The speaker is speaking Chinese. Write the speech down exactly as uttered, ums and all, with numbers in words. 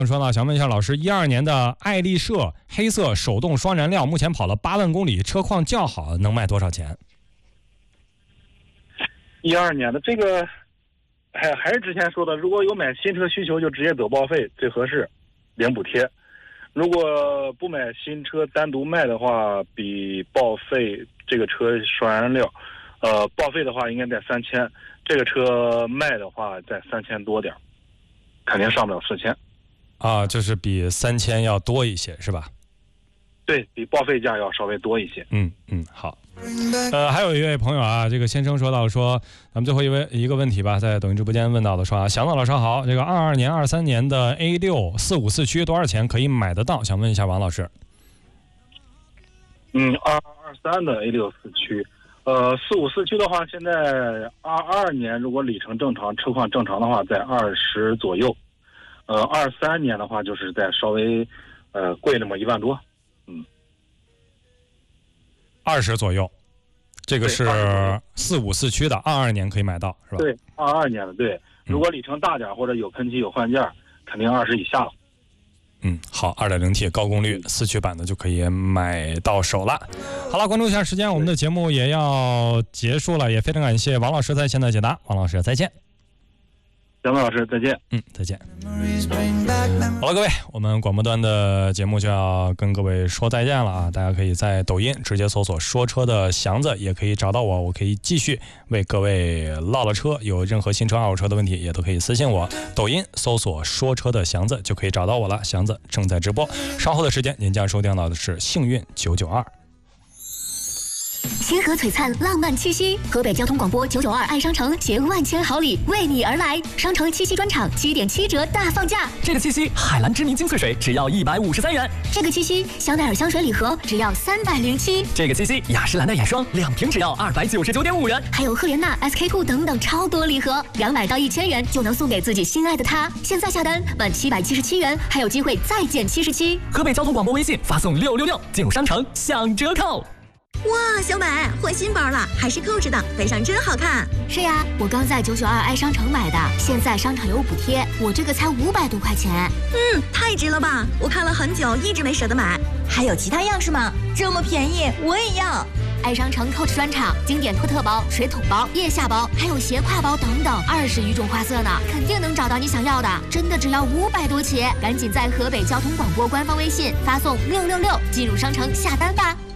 说了，想问一下老师，一二年的爱丽舍黑色手动双燃料，目前跑了八万公里，车况较好，能卖多少钱？ 一二年的这个，还还是之前说的，如果有买新车需求，就直接走报废最合适，零补贴。如果不买新车单独卖的话，比报废这个车双燃料，呃，报废的话应该在三千，这个车卖的话在三千多点，肯定上不了四千。 啊，就是比三千要多一些，是吧？ 对，比报废价要稍微多一些。 嗯嗯，好。呃，还有一位朋友啊，这个先生说到说，咱们最后一位一个问题吧，在抖音直播间问到的说啊，祥子老师好，这个二二年、二三年的 A 六四五四驱多少钱可以买得到？想问一下王老师。 嗯，二二三的 A 六四驱，呃，四五四驱的话，现在二二年如果里程正常、车况正常的话，在二十左右。呃，二三年的话，就是在稍微，呃，贵那么一万多，嗯， 二十左右，这个是四五四驱的，二二年可以买到，是吧？ 对，二二年的，对，如果里程大点或者有喷漆有换件，肯定二十以下了。 嗯，好， 二点零 T 高功率四驱版的就可以买到手了。好了，关注一下时间，我们的节目也要结束了，也非常感谢王老师在线的解答，王老师再见。 杨老师再见。 嗯，再见。好了，各位，我们广播端的节目就要跟各位说再见了啊！大家可以在抖音直接搜索说车的祥子，也可以找到我，我可以继续为各位唠唠车，有任何新车二手车的问题也都可以私信我。抖音搜索说车的祥子就可以找到我了，祥子正在直播。稍后的时间您将收听到的是幸运九九二。 星河璀璨，浪漫气息。河北交通广播九九二爱商城携万千好礼为你而来，商城七夕专场七点七折大放价。 这个七夕，海蓝知名精粹水只要一百五十三元。 这个七夕，香奈儿香水礼盒只要三百零七。 这个七夕，雅诗兰黛眼霜两瓶只要二百九十九点五元。 还有赫莲娜、S K two 等等超多礼盒，两百到一千元就能送给自己心爱的他。现在下单满七百七十七元，还有机会再减七十七。 河北交通广播微信发送六六六，进入商城享折扣。 哇，小美换新包了，还是 Coach 的，背上真好看。 是呀，我刚在九九二爱商城买的，现在商场有补贴，我这个才五百多块钱。 嗯，太值了吧！我看了很久，一直没舍得买。还有其他样式吗？这么便宜，我也要。 爱商城 Coach 专场，经典托特包、水桶包、腋下包，还有斜挎包等等，二十余种花色呢，肯定能找到你想要的。真的只要五百多起，赶紧在河北交通广播官方微信发送六六六，进入商城下单吧。